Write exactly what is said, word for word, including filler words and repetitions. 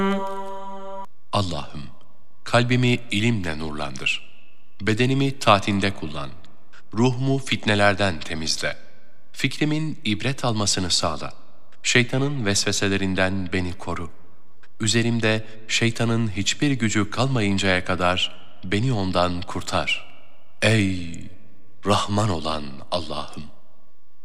Allah'ım, kalbimi ilimle nurlandır. Bedenimi taatinde kullan. Ruhumu fitnelerden temizle. Fikrimin ibret almasını sağla. Şeytanın vesveselerinden beni koru. Üzerimde şeytanın hiçbir gücü kalmayıncaya kadar beni ondan kurtar. Ey Rahman olan Allah'ım!